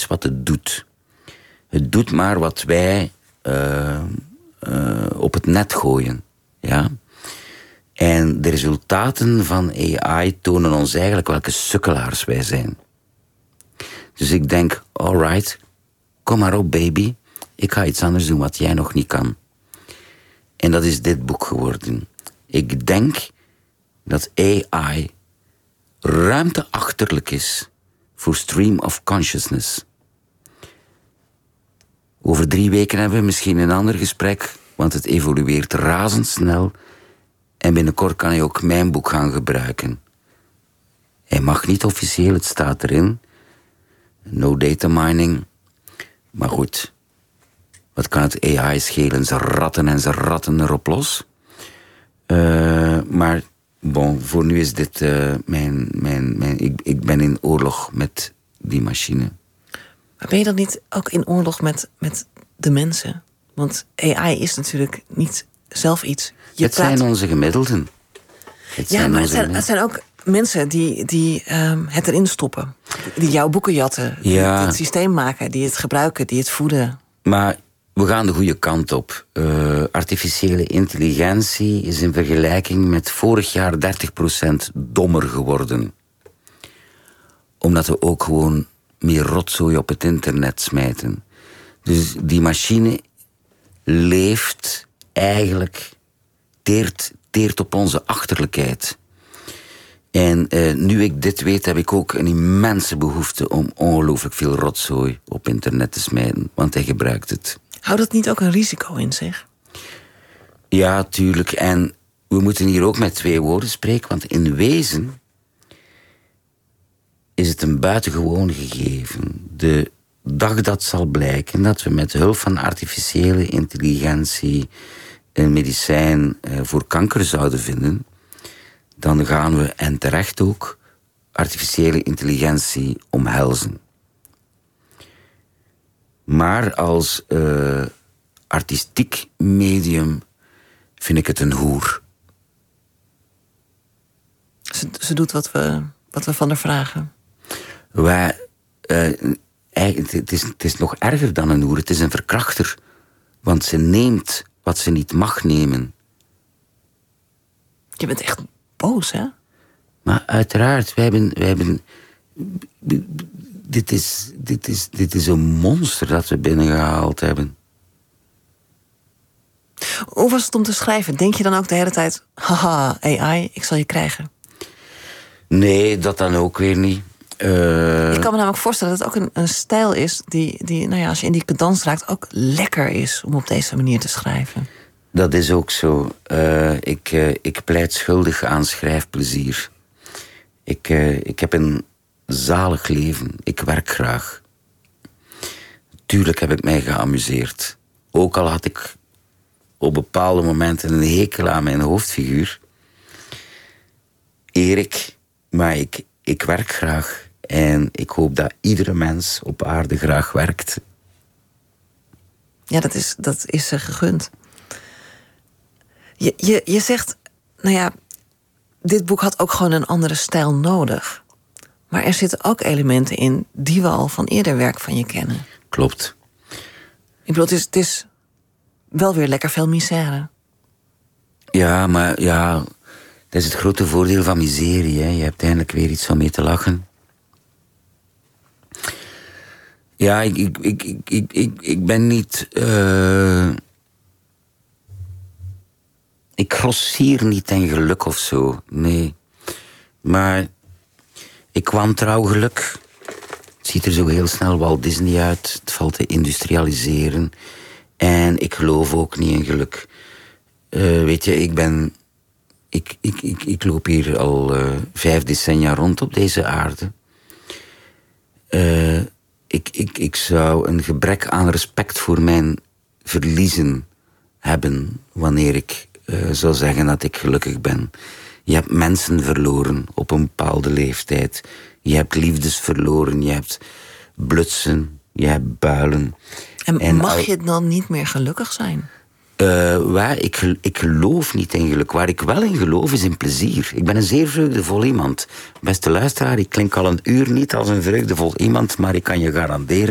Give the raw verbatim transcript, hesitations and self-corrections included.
is wat het doet. Het doet maar wat wij uh, uh, op het net gooien. Ja? En de resultaten van A I tonen ons eigenlijk welke sukkelaars wij zijn. Dus ik denk, alright, kom maar op baby. Ik ga iets anders doen wat jij nog niet kan. En dat is dit boek geworden. Ik denk dat A I ruimteachterlijk is voor stream of consciousness. Over drie weken hebben we misschien een ander gesprek, want het evolueert razendsnel. En binnenkort kan hij ook mijn boek gaan gebruiken. Hij mag niet officieel, het staat erin. No data mining. Maar goed, wat kan het A I schelen? Ze ratten en ze ratten erop los. Uh, maar bon, voor nu is dit uh, mijn... mijn, mijn ik, ik ben in oorlog met die machine. Maar ben je dan niet ook in oorlog met, met de mensen? Want A I is natuurlijk niet zelf iets. Je het praat... zijn onze gemiddelden. Het ja, maar het zijn, het zijn ook mensen die, die um, het erin stoppen. Die jouw boeken jatten. Ja. Die het systeem maken, die het gebruiken, die het voeden. Maar we gaan de goede kant op. Uh, artificiële intelligentie is in vergelijking met vorig jaar dertig procent dommer geworden. Omdat we ook gewoon meer rotzooi op het internet smijten. Dus die machine leeft eigenlijk, teert, teert op onze achterlijkheid. En uh, nu ik dit weet, heb ik ook een immense behoefte om ongelooflijk veel rotzooi op internet te smijten. Want hij gebruikt het. Houdt dat niet ook een risico in zich? Ja, tuurlijk. En we moeten hier ook met twee woorden spreken. Want in wezen is het een buitengewoon gegeven. De dag dat zal blijken dat we met hulp van artificiële intelligentie een medicijn voor kanker zouden vinden, dan gaan we, en terecht ook, artificiële intelligentie omhelzen. Maar als uh, artistiek medium vind ik het een hoer. Ze, ze doet wat we, wat we van haar vragen. Wij, uh, het, is, het is nog erger dan een hoer, het is een verkrachter. Want ze neemt wat ze niet mag nemen. Je bent echt boos, hè? Maar uiteraard, wij hebben... Wij hebben dit, is, dit, is, dit is een monster dat we binnengehaald hebben. Hoe was het om te schrijven? Denk je dan ook de hele tijd, haha, A I, ik zal je krijgen? Nee, dat dan ook weer niet. Uh... Ik kan me namelijk voorstellen dat het ook een, een stijl is die, die, nou ja, als je in die cadans raakt, ook lekker is om op deze manier te schrijven. Dat is ook zo. Uh, ik, uh, ik pleit schuldig aan schrijfplezier. Ik, uh, ik heb een zalig leven. Ik werk graag. Tuurlijk heb ik mij geamuseerd. Ook al had ik op bepaalde momenten een hekel aan mijn hoofdfiguur. Erik, maar ik, ik werk graag. En ik hoop dat iedere mens op aarde graag werkt. Ja, dat is, dat is ze gegund. Je, je, je zegt, nou ja, dit boek had ook gewoon een andere stijl nodig. Maar er zitten ook elementen in die we al van eerder werk van je kennen. Klopt. Ik bedoel, het is, het is wel weer lekker veel misère. Ja, maar ja, dat is het grote voordeel van miserie. Hè. Je hebt eindelijk weer iets om mee te lachen. Ja, ik, ik, ik, ik, ik, ik, ik ben niet... Uh... Ik grossier niet in geluk of zo, nee. Maar ik wantrouw geluk. Het ziet er zo heel snel Walt Disney uit. Het valt te industrialiseren. En ik geloof ook niet in geluk. Uh, weet je, ik ben... Ik, ik, ik, ik loop hier al uh, vijf decennia rond op deze aarde. Uh, ik, ik, ik zou een gebrek aan respect voor mijn verliezen hebben wanneer ik uh, zou zeggen dat ik gelukkig ben. Je hebt mensen verloren op een bepaalde leeftijd. Je hebt liefdes verloren, je hebt blutsen, je hebt builen. En, en mag al... je dan niet meer gelukkig zijn? Uh, waar, ik, ik geloof niet in geluk. Waar ik wel in geloof is in plezier. Ik ben een zeer vreugdevol iemand. Beste luisteraar, ik klink al een uur niet als een vreugdevol iemand, maar ik kan je garanderen